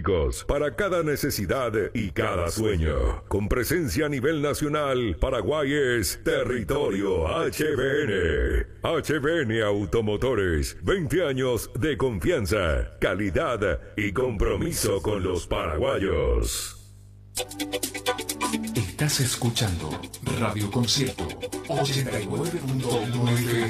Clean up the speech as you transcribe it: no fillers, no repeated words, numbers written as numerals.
eléctricos para cada necesidad y cada sueño. Con presencia a nivel nacional, Paraguay es territorio HBN. HBN Automotores, 20 años de confianza, calidad y compromiso con los paraguayos. Estás escuchando Radio Concierto 89.9.